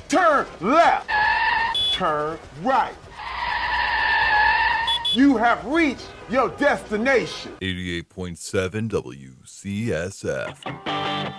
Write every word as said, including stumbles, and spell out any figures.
Turn left. Turn right. You have reached your destination. eighty-eight point seven W C S F.